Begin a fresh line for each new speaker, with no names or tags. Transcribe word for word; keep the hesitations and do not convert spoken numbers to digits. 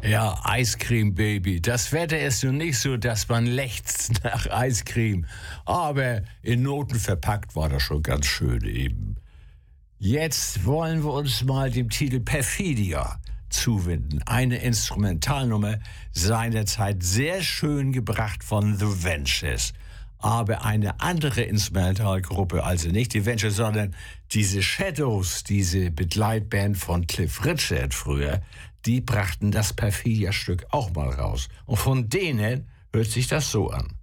Ja, Eiscreme Baby. Das Wetter ist nun nicht so, dass man lechzt nach Eiscreme. Aber in Noten verpackt war das schon ganz schön eben. Jetzt wollen wir uns mal dem Titel Perfidia zuwenden. Eine Instrumentalnummer, seinerzeit sehr schön gebracht von The Ventures. Aber eine andere Instrumentalgruppe, also nicht die Ventures, sondern diese Shadows, diese Begleitband von Cliff Richard früher, die brachten das Perfidia-Stück auch mal raus. Und von denen hört sich das so an.